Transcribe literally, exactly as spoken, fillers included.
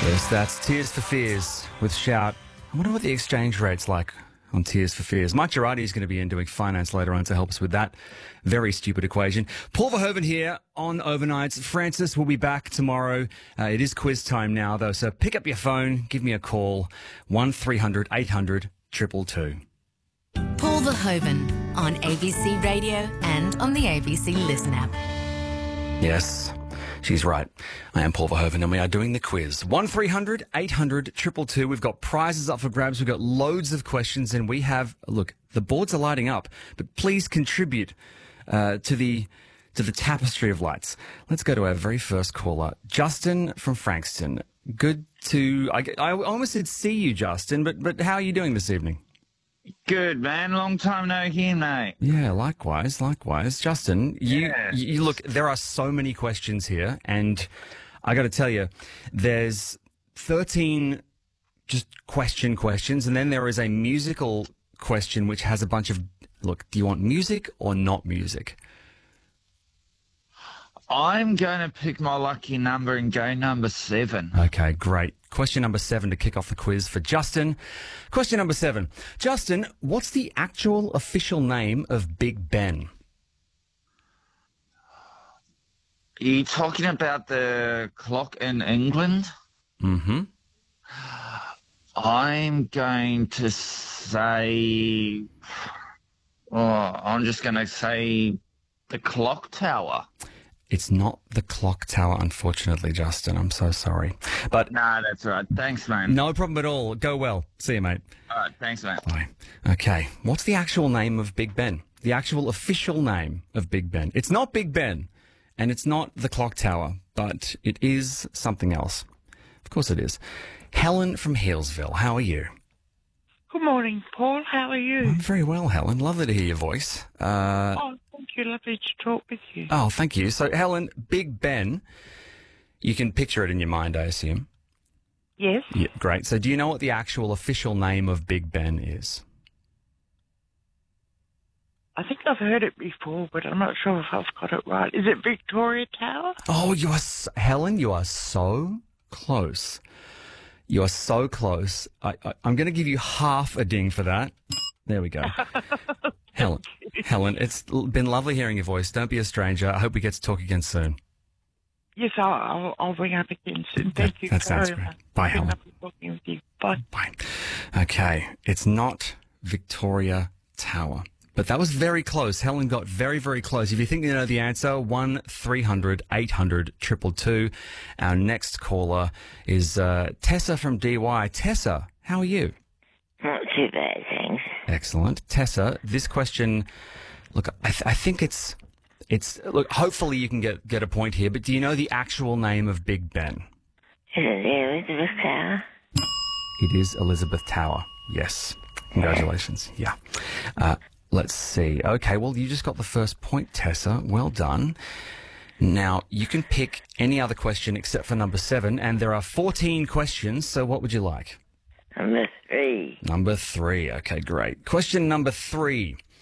Yes, that's Tears for Fears with Shout. I wonder what the exchange rate's like on Tears for Fears. Mike Girardi is going to be in doing finance later on to help us with that very stupid equation. Paul Verhoeven here on Overnights. Francis will be back tomorrow. Uh, it is quiz time now, though, so pick up your phone, give me a call, one three hundred eight hundred two two two. Paul Verhoeven on A B C Radio and on the A B C Listen app. Yes, she's right. I am Paul Verhoeven and we are doing the quiz. one three hundred eight hundred two two two. We've got prizes up for grabs. We've got loads of questions and we have, look, the boards are lighting up, but please contribute uh, to the to the tapestry of lights. Let's go to our very first caller, Justin from Frankston. Good to, I, I almost said see you, Justin, but, but how are you doing this evening? Good, man. Long time no hear, mate. Yeah, likewise, likewise. Justin, you, Yes. you look, there are so many questions here, and I got to tell you, there's thirteen just question questions, and then there is a musical question which has a bunch of, look, do you want music or not music? I'm going to pick my lucky number and go number seven. Okay, great. Question number seven to kick off the quiz for Justin. Question number seven. Justin, what's the actual official name of Big Ben? Are you talking about the clock in England? Mm-hmm. I'm going to say... Oh, I'm just going to say the clock tower. It's not the clock tower, unfortunately, Justin. I'm so sorry. But No, that's all right. Thanks, mate. no problem at all. Go well. See you, mate. All right, thanks, mate. Bye. Okay. What's the actual name of Big Ben? The actual official name of Big Ben. It's not Big Ben, and it's not the clock tower, but it is something else. Of course it is. Helen from Healesville. How are you? Good morning, Paul. How are you? I'm very well, Helen. Lovely to hear your voice. Uh, Oh, thank you. Lovely to talk with you. oh, thank you. So, Helen, Big Ben, you can picture it in your mind, I assume. Yes. Yeah, great. So do you know what the actual official name of Big Ben is? I think I've heard it before, but I'm not sure if I've got it right. Is it Victoria Tower? Oh, you are, s Helen, you are so close. You are so close. I, I, I'm going to give you half a ding for that. There we go. Helen, Helen, it's l- been lovely hearing your voice. Don't be a stranger. I hope we get to talk again soon. Yes, I'll, I'll, I'll ring up again soon. Thank That- you that sounds very great. much. Bye, Been Helen. lovely talking with you. Bye. Bye. Okay, it's not Victoria Tower. But that was very close. Helen got very, very close. If you think you know the answer, one three hundred eight hundred two two two. Our next caller is uh, Tessa from D Y. Tessa, how are you? Not too bad, thanks. Excellent. Tessa, this question, look, I, th- I think it's, it's, look, hopefully you can get, get a point here, but do you know the actual name of Big Ben? Is it the Elizabeth Tower? It is Elizabeth Tower. Yes. Congratulations. Yeah. Uh, let's see. Okay, well, you just got the first point, Tessa. Well done. Now, you can pick any other question except for number seven, and there are fourteen questions, so what would you like? Number three. Number three. Okay, great. Question number three.